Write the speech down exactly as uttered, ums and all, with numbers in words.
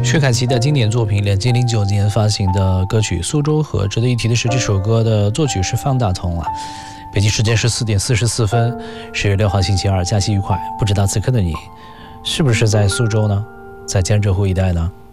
薛凯琪的经典作品，两千零九年发行的歌曲《苏州河》。值得一提的是，这首歌的作曲是方大同啊。北京时间是四点四十四分，十月六号星期二，假期愉快。不知道此刻的你，是不是在苏州呢？在江浙沪一带呢？